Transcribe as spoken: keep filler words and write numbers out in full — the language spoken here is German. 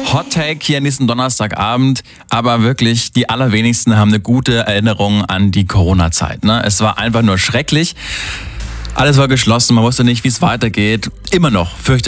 Hot Take hier an diesem Donnerstagabend, aber wirklich die allerwenigsten haben eine gute Erinnerung an die Corona-Zeit. Ne? Es war einfach nur schrecklich. Alles war geschlossen, man wusste nicht, wie es weitergeht. Immer noch, fürchterlich.